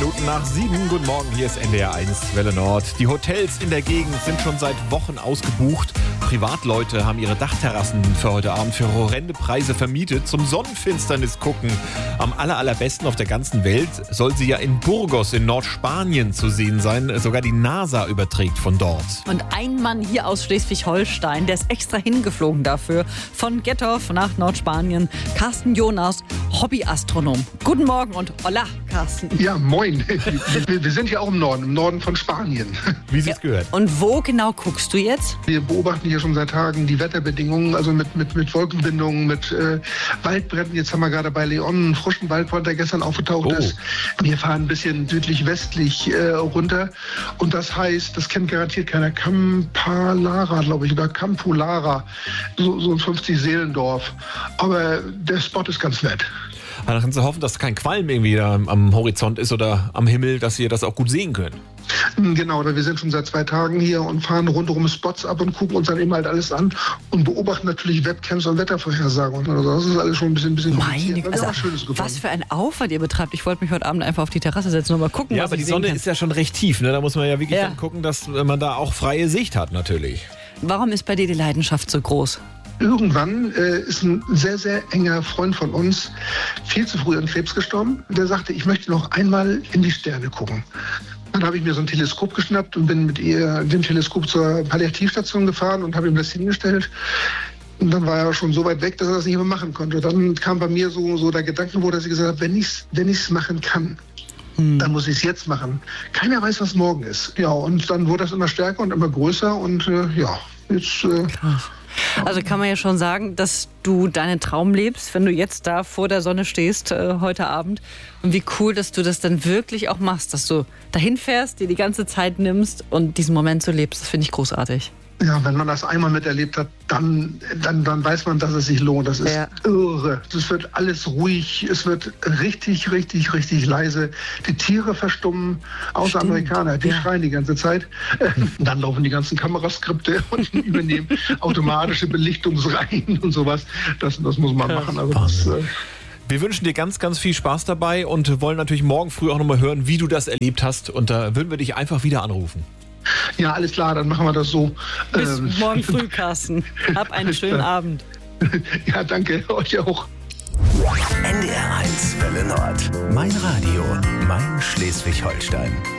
Minuten nach 7. Guten Morgen, hier ist NDR 1 Welle Nord. Die Hotels in der Gegend sind schon seit Wochen ausgebucht. Privatleute haben ihre Dachterrassen für heute Abend für horrende Preise vermietet. Zum Sonnenfinsternis gucken. Am allerbesten auf der ganzen Welt soll sie ja in Burgos in Nordspanien zu sehen sein. Sogar die NASA überträgt von dort. Und ein Mann hier aus Schleswig-Holstein, der ist extra hingeflogen dafür. Von Gettorf nach Nordspanien. Carsten Jonas, Hobbyastronom. Guten Morgen und hola, Carsten. Ja, moin. Wir sind ja auch im Norden von Spanien. Wie sie es gehört. Und wo genau guckst du jetzt? Wir beobachten hier schon seit Tagen die Wetterbedingungen, also mit Wolkenbindungen, mit Waldbränden. Jetzt haben wir gerade bei León einen frischen Waldbrand, der gestern aufgetaucht ist. Wir fahren ein bisschen südlich-westlich runter. Und das heißt, das kennt garantiert keiner, Campalara, glaube ich, oder Campolara, so ein 50-Seelendorf. Aber der Spot ist ganz nett. Dann kannst du hoffen, dass kein Qualm irgendwie da am Horizont ist oder am Himmel, dass ihr das auch gut sehen könnt. Genau, wir sind schon seit 2 Tagen hier und fahren rundherum Spots ab und gucken uns dann eben halt alles an und beobachten natürlich Webcams und Wettervorhersagen. Also das ist alles schon ein bisschen Meine Güte, was für ein Aufwand ihr betreibt. Ich wollte mich heute Abend einfach auf die Terrasse setzen und mal gucken, Ja, was aber ich die sehen Sonne kann. ist ja schon recht tief, ne? Da muss man ja wirklich dann gucken, dass man da auch freie Sicht hat natürlich. Warum ist bei dir die Leidenschaft so groß? Irgendwann ist ein sehr, sehr enger Freund von uns viel zu früh an Krebs gestorben. Der sagte, ich möchte noch einmal in die Sterne gucken. Dann habe ich mir so ein Teleskop geschnappt und bin mit dem Teleskop zur Palliativstation gefahren und habe ihm das hingestellt. Und dann war er schon so weit weg, dass er das nicht mehr machen konnte. Dann kam bei mir so der Gedanke, dass ich gesagt habe, wenn ich's machen kann, dann muss ich es jetzt machen. Keiner weiß, was morgen ist. Ja, und dann wurde das immer stärker und immer größer und jetzt... Also kann man ja schon sagen, dass du deinen Traum lebst, wenn du jetzt da vor der Sonne stehst heute Abend. Und wie cool, dass du das dann wirklich auch machst, dass du dahin fährst, dir die ganze Zeit nimmst und diesen Moment so lebst. Das finde ich großartig. Ja, wenn man das einmal miterlebt hat, dann weiß man, dass es sich lohnt. Das ist irre. Es wird alles ruhig, es wird richtig, richtig, richtig leise. Die Tiere verstummen, außer Amerikaner, die schreien die ganze Zeit. Dann laufen die ganzen Kameraskripte und übernehmen automatische Belichtungsreihen und sowas. Das muss man machen. Also wir wünschen dir ganz, ganz viel Spaß dabei und wollen natürlich morgen früh auch nochmal hören, wie du das erlebt hast. Und da würden wir dich einfach wieder anrufen. Ja, alles klar, dann machen wir das so. Bis morgen früh, Carsten. Hab einen schönen Abend. Ja, danke, euch auch. NDR 1 Welle Nord. Mein Radio, mein Schleswig-Holstein.